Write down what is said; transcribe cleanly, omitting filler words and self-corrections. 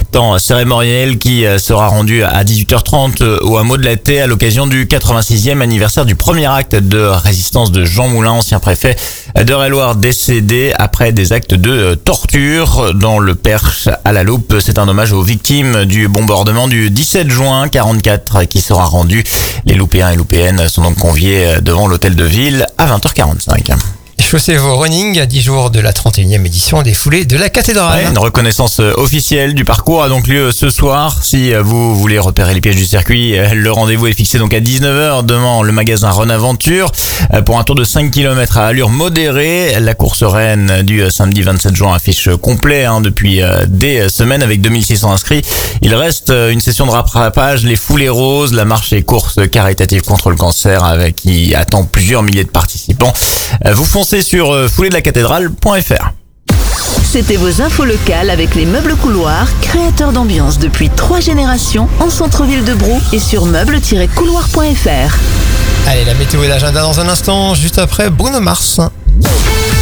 temps cérémoniel qui sera rendu à 18h30 au hameau de la Thé à l'occasion du 86e anniversaire du premier acte de résistance de Jean Moulin, ancien préfet d'Eure-et-Loir, décédé après des actes de torture dans le Perche à la Loupe. C'est un hommage aux victimes du bombardement du 17 juin 44 qui sera rendu. Les Loupéens et Loupéennes sont donc conviés devant l'hôtel de ville à 20h45. Chaussez vos running à 10 jours de la 31e édition des foulées de la cathédrale. Ouais, une reconnaissance officielle du parcours a donc lieu ce soir. Si vous voulez repérer les pièges du circuit, le rendez-vous est fixé donc à 19h devant le magasin Renaventure pour un tour de 5 km à allure modérée. La course reine du samedi 27 juin affiche complet depuis des semaines avec 2600 inscrits. Il reste une session de rattrapage, les foulées roses, la marche et course caritative contre le cancer qui attend plusieurs milliers de participants. Vous foncez sur fouledelacathedrale.fr. C'était vos infos locales avec les meubles couloirs, créateurs d'ambiance depuis 3 générations en centre-ville de Brou et sur meubles-couloirs.fr. Allez, la météo et l'agenda dans un instant, juste après Bruno Mars.